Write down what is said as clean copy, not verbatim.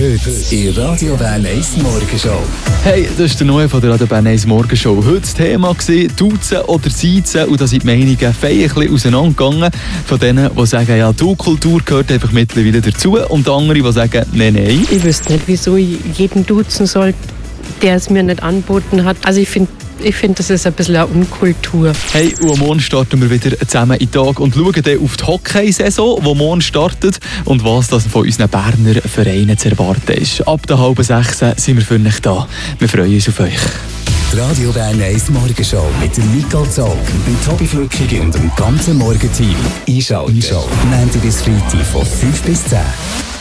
Heute in Radio Bern 1 Morgenshow. Hey, das ist der Neue von der Radio Bern 1 Morgenshow. Heute das Thema war Duzen oder Siezen, und da sind die Meinungen fein ein bisschen auseinandergegangen. Von denen, die sagen, ja, Du-Kultur gehört einfach mittlerweile dazu, und andere, die sagen, nein. Ich wüsste nicht, wieso ich jeden duzen soll, der es mir nicht angeboten hat. Also ich finde, das ist ein bisschen eine Unkultur. Hey, und morgen starten wir wieder zusammen in den Tag und schauen dann auf die Hockey-Saison, die morgen startet, und was das von unseren Berner Vereinen zu erwarten ist. Ab der 5:30 sind wir für euch da. Wir freuen uns auf euch. Die Radio Bern 1 Morgenshow mit dem Nicole Zog, dem Tobi Flückig und dem ganzen Morgenteam. Einschalten. Montag bis Freitag von 5 bis 10.